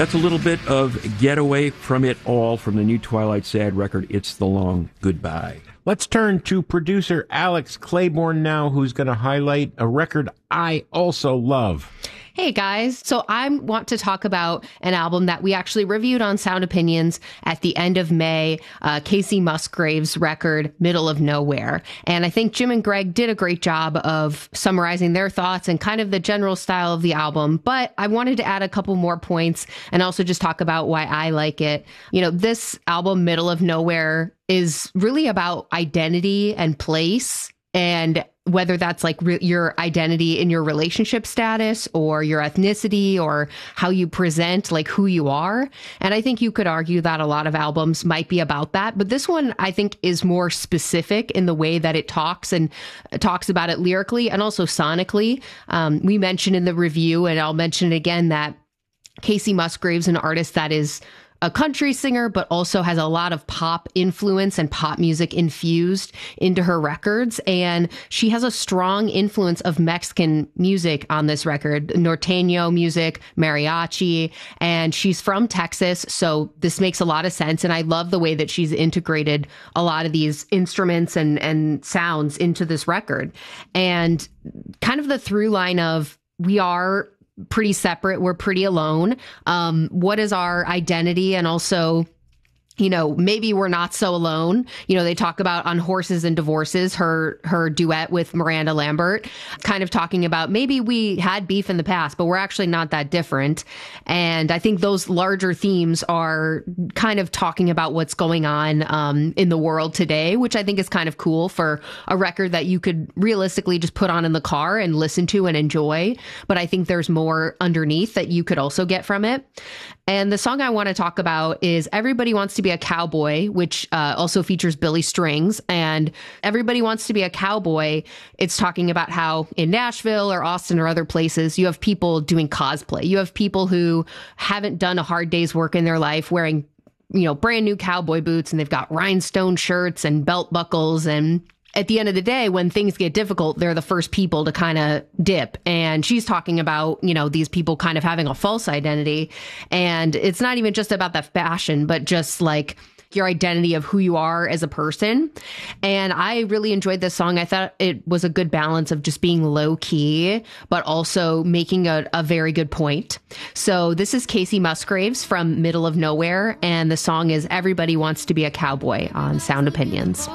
That's a little bit of Getaway from It All from the new Twilight Sad record, It's the Long Goodbye. Let's turn to producer Alex Claiborne now, who's going to highlight a record I also love. Hey guys, so I want to talk about an album that we actually reviewed on Sound Opinions at the end of May, Kacey Musgraves' record, Middle of Nowhere. And I think Jim and Greg did a great job of summarizing their thoughts and kind of the general style of the album. But I wanted to add a couple more points and also just talk about why I like it. You know, this album, Middle of Nowhere, is really about identity and place, and whether that's like your identity in your relationship status or your ethnicity or how you present, like who you are. And I think you could argue that a lot of albums might be about that. But this one, I think, is more specific in the way that it talks and talks about it lyrically and also sonically. We mentioned in the review, and I'll mention it again, that Kacey Musgraves, an artist that is a country singer, but also has a lot of pop influence and pop music infused into her records. And she has a strong influence of Mexican music on this record, norteño music, mariachi, and she's from Texas. So this makes a lot of sense. And I love the way that she's integrated a lot of these instruments and sounds into this record. And kind of the through line of, we are pretty separate, we're pretty alone. What is our identity? And also, you know, maybe we're not so alone. You know, they talk about on Horses and Divorces, her duet with Miranda Lambert, kind of talking about maybe we had beef in the past, but we're actually not that different. And I think those larger themes are kind of talking about what's going on in the world today, which I think is kind of cool for a record that you could realistically just put on in the car and listen to and enjoy. But I think there's more underneath that you could also get from it. And the song I want to talk about is Everybody Wants to Be a Cowboy, which also features Billy Strings. And Everybody Wants to Be a Cowboy, it's talking about how in Nashville or Austin or other places, you have people doing cosplay. You have people who haven't done a hard day's work in their life wearing, you know, brand new cowboy boots, and they've got rhinestone shirts and belt buckles, and at the end of the day, when things get difficult, they're the first people to kind of dip. And she's talking about, you know, these people kind of having a false identity. And it's not even just about the fashion, but just like your identity of who you are as a person. And I really enjoyed this song. I thought it was a good balance of just being low key, but also making a very good point. So this is Kacey Musgraves from Middle of Nowhere. And the song is Everybody Wants to Be a Cowboy on Sound Opinions.